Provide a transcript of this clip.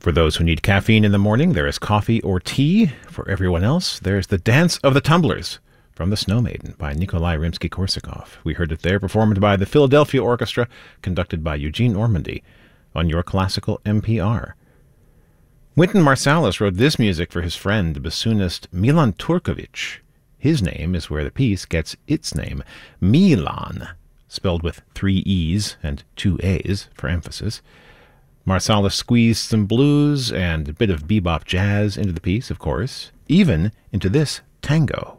For those who need caffeine in the morning, there is coffee or tea. For everyone else, there's the Dance of the Tumblers from The Snow Maiden by Nikolai Rimsky-Korsakov. We heard it there, performed by the Philadelphia Orchestra, conducted by Eugene Ormandy, on your classical NPR. Wynton Marsalis wrote this music for his friend, bassoonist Milan Turkovic. His name is where the piece gets its name, Milan, spelled with 3 E's and 2 A's for emphasis. Marsalis squeezed some blues and a bit of bebop jazz into the piece, of course, even into this tango.